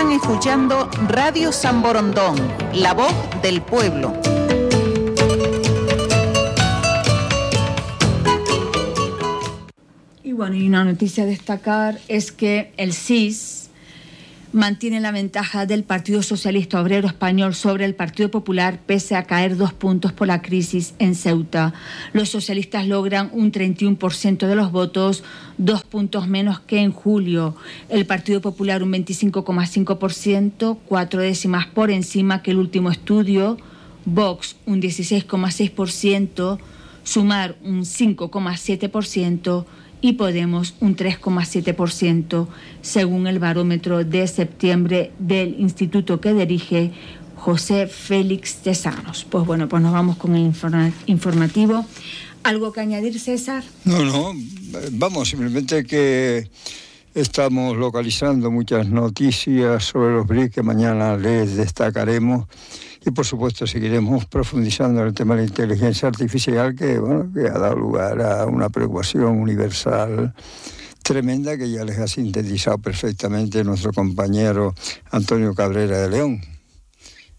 Están escuchando Radio San Borondón, la voz del pueblo. Y bueno, y una noticia a destacar es que el CIS mantiene la ventaja del Partido Socialista Obrero Español sobre el Partido Popular pese a caer 2 puntos por la crisis en Ceuta. Los socialistas logran un 31% de los votos, 2 puntos menos que en julio. El Partido Popular un 25,5%, 4 décimas por encima que el último estudio. Vox un 16,6%, Sumar un 5,7%, y Podemos un 3,7%, según el barómetro de septiembre del instituto que dirige José Félix Tesanos. Pues bueno, pues nos vamos con el informativo. ¿Algo que añadir, César? No, vamos, simplemente que estamos localizando muchas noticias sobre los BRICS que mañana les destacaremos. Y por supuesto seguiremos profundizando en el tema de la inteligencia artificial que ha dado lugar a una preocupación universal tremenda que ya les ha sintetizado perfectamente nuestro compañero Antonio Cabrera de León.